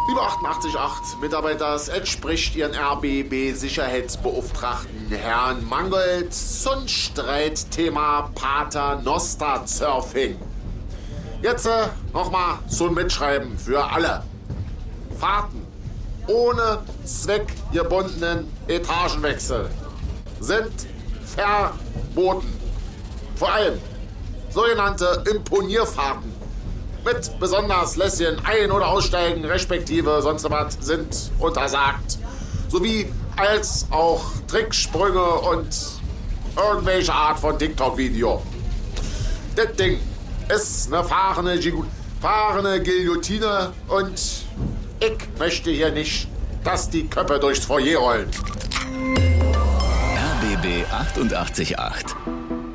Liebe 88.8 Mitarbeiter, es entspricht Ihren RBB-Sicherheitsbeauftragten Herrn Mangold zum Streitthema Paternoster-Surfing. Jetzt nochmal zum Mitschreiben für alle. Fahrten ohne zweckgebundenen Etagenwechsel sind verboten. Vor allem sogenannte Imponierfahrten mit besonders lässigen Ein- oder Aussteigen respektive sonst was sind untersagt. Sowie als auch Tricksprünge und irgendwelche Art von TikTok-Video. Das Ding ist eine fahrende Guillotine und ich möchte hier nicht, dass die Köpfe durchs Foyer rollen. RBB 88.8